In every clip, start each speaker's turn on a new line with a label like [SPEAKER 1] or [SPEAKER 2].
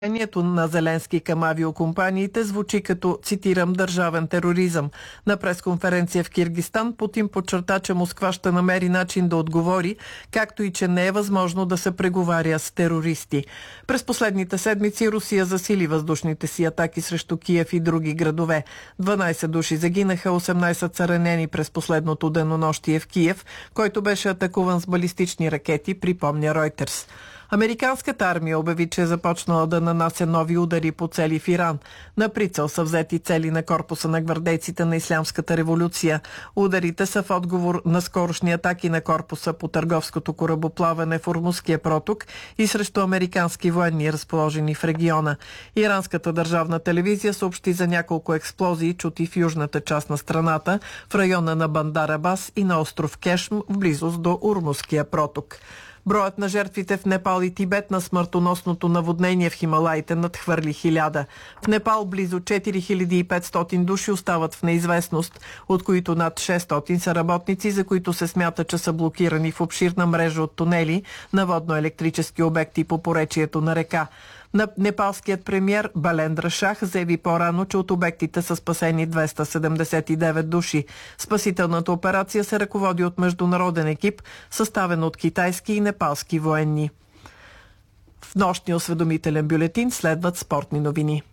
[SPEAKER 1] Отношението на Зеленски към авиокомпаниите звучи като, цитирам, държавен тероризъм. На пресконференция в Киргизстан Путин подчерта, че Москва ще намери начин да отговори, както и че не е възможно да се преговаря с терористи. През последните седмици Русия засили въздушните си атаки срещу Киев и други градове. 12 души загинаха, 18 са ранени през последното денонощие в Киев, който беше атакуван с балистични ракети, припомня Ройтерс. Американската армия обяви, че е започнала да нанася нови удари по цели в Иран. На прицел са взети цели на корпуса на гвардейците на Ислямската революция. Ударите са в отговор на скорошни атаки на корпуса по търговското корабоплаване в Ормузския проток и срещу американски военни, разположени в региона. Иранската държавна телевизия съобщи за няколко експлозии, чути в южната част на страната, в района на Бандар Абас и на остров Кешм, в близост до Ормузския проток. Броят на жертвите в Непал и Тибет на смъртоносното наводнение в Хималаите надхвърли 1000. В Непал близо 4500 души остават в неизвестност, от които над 600 са работници, за които се смята, че са блокирани в обширна мрежа от тунели на водно-електрически обекти по поречието на река. Непалският премиер Балендра Шах заяви по-рано, че от обектите са спасени 279 души. Спасителната операция се ръководи от международен екип, съставен от китайски и непалски военни. В нощния осведомителен бюлетин следват спортни новини.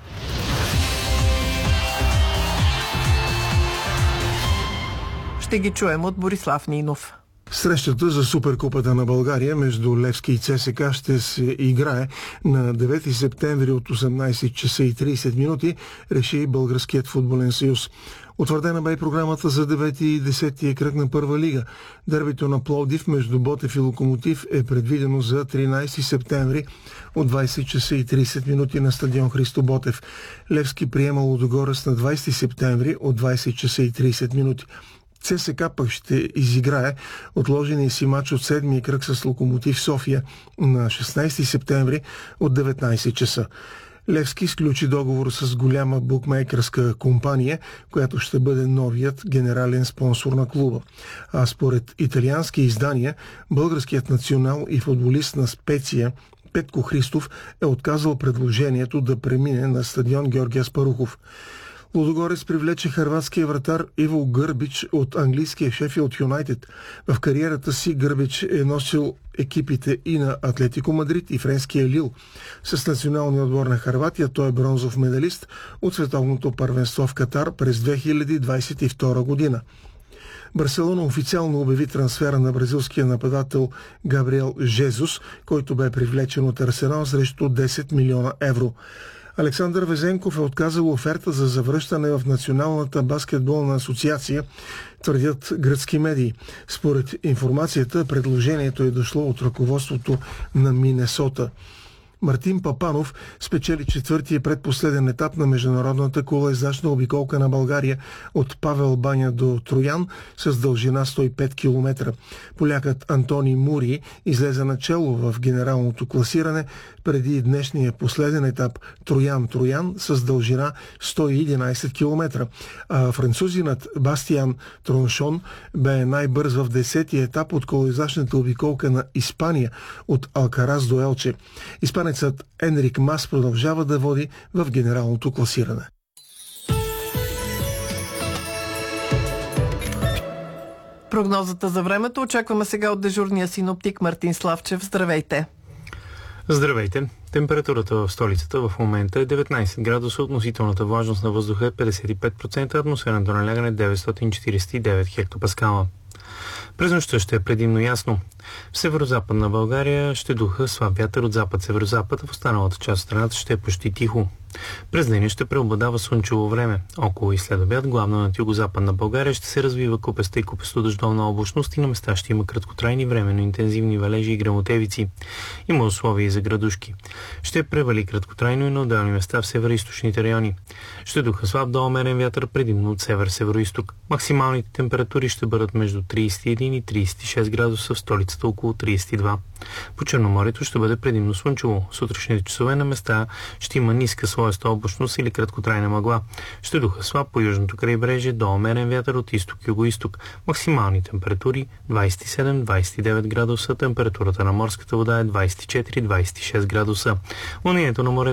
[SPEAKER 1] Ще ги чуем от Борислав Нинов.
[SPEAKER 2] Срещата за Суперкупата на България между Левски и ЦСКА ще се играе на 9 септември от 18 часа и 30 минути, реши Българският футболен съюз. Утвърдена бе и програмата за 9 и 10 кръг на първа лига. Дербито на Пловдив между Ботев и Локомотив е предвидено за 13 септември от 20 часа и 30 минути на стадион Христо Ботев. Левски приема Лудогорец на 20 септември от 20 часа и 30 минути. ЦСКА пък ще изиграе отложения си матч от 7-я кръг с Локомотив София на 16 септември от 19 часа. Левски сключи договор с голяма букмейкърска компания, която ще бъде новият генерален спонсор на клуба. А според италиански издания, българският национал и футболист на Специя Петко Христов е отказал предложението да премине на стадион Георги Аспарухов. Лудогорец привлече хърватския вратар Иво Гърбич от английския Шефилд Юнайтед. В кариерата си Гърбич е носил екипите и на Атлетико Мадрид и френския Лил. С националния отбор на Хърватия той е бронзов медалист от световното първенство в Катар през 2022 година. Барселона официално обяви трансфера на бразилския нападател Габриел Жезус, който бе привлечен от Арсенал срещу 10 милиона евро. Александър Везенков е отказал оферта за завръщане в Националната баскетболна асоциация, твърдят гръцки медии. Според информацията, предложението е дошло от ръководството на Минесота. Мартин Папанов спечели четвъртия предпоследен етап на международната колоездачна обиколка на България от Павел баня до Троян с дължина 105 км. Полякът Антони Мури излезе начело в генералното класиране преди днешния последен етап Троян-Троян с дължина 111 км. А французинът Бастиан Троншон бе най-бърз в 10-ти етап от колоездачната обиколка на Испания от Алкарас до Елче. Испанецът Енрик Мас продължава да води в генералното класиране.
[SPEAKER 1] Прогнозата за времето очакваме сега от дежурния синоптик Мартин Славчев. Здравейте!
[SPEAKER 3] Здравейте! Температурата в столицата в момента е 19 градуса, относителната влажност на въздуха е 55%, атмосферното налягане 949 хектопаскала. През нощта ще е предимно ясно. В северо-западна България ще духа слаб вятър от запад-северозапад, а в останалата част от страната ще е почти тихо. През деня ще преобладава слънчево време. Около и след обяд, главно над югозападна България, ще се развива купеста и купесто-дъждовна облачност и на места ще има краткотрайни временно интензивни валежи и гръмотевици. Има условия и за градушки. Ще превали краткотрайно и на отделни места в северо-източните райони. Ще духа слаб до умерен вятър, предимно от север-северо-изток. Максималните температури ще бъдат между 31 и 36 градуса, в столицата около 32. По Черноморието ще бъде предимно слънчево. Сутрешните часове на места ще има ниска слоеста облачност или краткотрайна мъгла. Ще духа слаб по южното крайбрежие до умерен вятър от изток-югоизток. Максимални температури 27-29 градуса. Температурата на морската вода е 24-26 градуса. Унието на морето